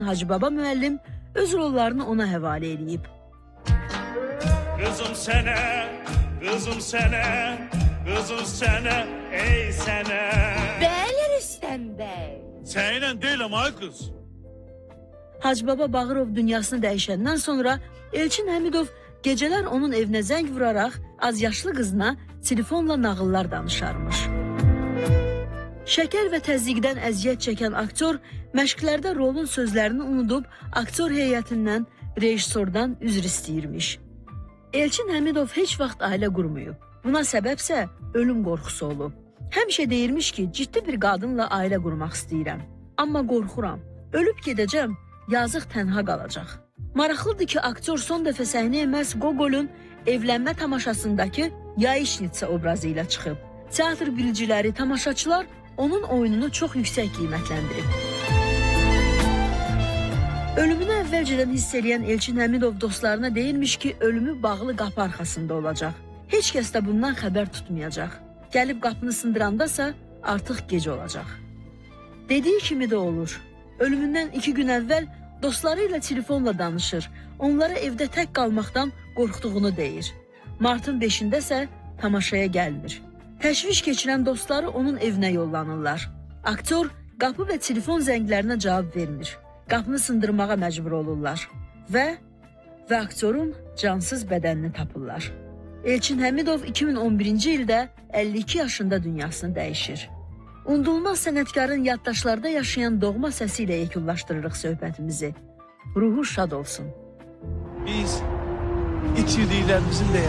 Hacı Baba müəllim öz rollarını ona həvalə edib. Kızım sənə, kızım sənə, kızım sənə, ey sənə. Bəli Rüstəm bəy. Səninlə deyiləm ay qız. Hacı Baba Bağırov dünyasını dəyişəndən sonra Elçin Həmidov gecələr onun evinə zəng vuraraq azyaşlı qızına telefonla nağıllar danışarmış. Şəkər və təzyiqdən əziyyət çəkən aktyor məşqlərdə rolun sözlərini unudub aktyor heyətindən, rejissordan üzr istəyirmiş. Elçin Həmidov heç vaxt ailə qurmayıb. Buna səbəbsə ölüm qorxusu olub. Həmişə deyirmiş ki, ciddi bir qadınla ailə qurmaq istəyirəm. Amma qorxuram. Ölüb gedəcəm, yazıq tənha qalacaq. Maraqlıdır ki, aktyor son dəfə səhnəyə məhz Gogol'un evlənmə tamaşasındakı Yaişnitsa obrazı ilə çıxıb. Teatr biliciləri, tamaşaçılar onun oyununu çox yüksək qiymətləndirib. Ölümünü əvvəlcədən hiss edən Elçin Həmidov dostlarına deyirmiş ki, ölümü bağlı qapı arxasında olacaq. Heç kəs də bundan xəbər tutmayacaq. Gəlib qapını sındırandasa artıq gec olacaq. Dediyi kimi də olur. Ölümündən 2 gün əvvəl dostları ilə telefonla danışır. Onlara evdə tək qalmaqdan qorxduğunu deyir. Martın 5-də isə tamaşaya gəlmir. Təşviş keçirən dostları onun evinə yollanırlar. Aktyor qapı və telefon zənglərinə cavab vermir. Qapını sındırmağa məcbur olurlar. Və aktyorun cansız bədənini tapırlar. Elçin Həmidov 2011-ci ildə 52 yaşında dünyasını dəyişir. Unudulmaz sənətkarın yaddaşlarda yaşayan doğma səsi ilə yekunlaşdırırıq söhbətimizi. Ruhu şad olsun. Biz itirdiklərimizin də